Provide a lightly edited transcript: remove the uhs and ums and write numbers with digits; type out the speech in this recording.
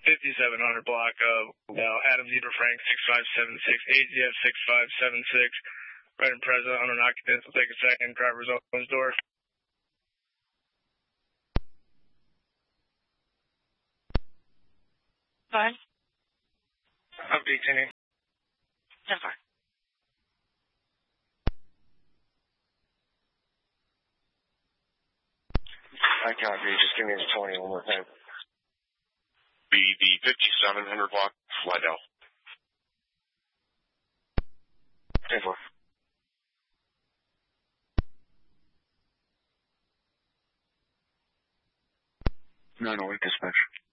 5700 block of Adam Zebra Frank 6576, AZF 6576, right and present, unknown occupants will take a second, driver's opens door. Go ahead. Update 10-8. 10-4. I copy. Just give me the 20 one more time. Be the 5700 block, Slidell. 10-4. 908 dispatch.